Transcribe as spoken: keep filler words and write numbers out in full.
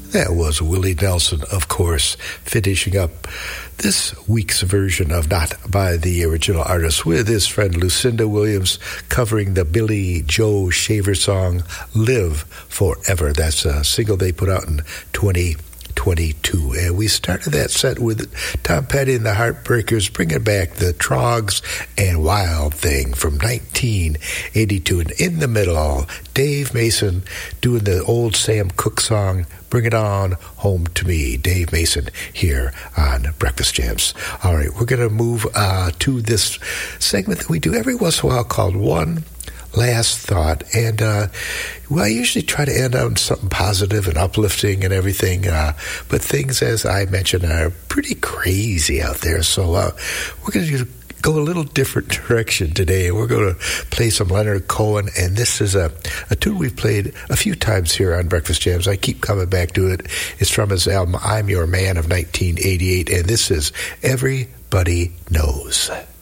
That was Willie Nelson, of course, finishing up this week's version of Not by the Original Artist with his friend Lucinda Williams covering the Billy Joe Shaver song Live Forever. That's a single they put out in twenty twenty-two. And we started that set with Tom Petty and the Heartbreakers bringing back the Trogs and Wild Thing from nineteen eighty-two. And in the middle, Dave Mason doing the old Sam Cooke song, Bring It On Home to Me. Dave Mason here on Breakfast Jams. All right, we're going to move uh, to this segment that we do every once in a while called One Last Thought. And, uh, well, I usually try to end on something positive and uplifting and everything. Uh, but things, as I mentioned, are pretty crazy out there. So uh, we're going to go a little different direction today. We're going to play some Leonard Cohen, and this is a, a tune we've played a few times here on Breakfast Jams. I keep coming back to it. It's from his album I'm Your Man of nineteen eighty-eight, and this is Everybody Knows.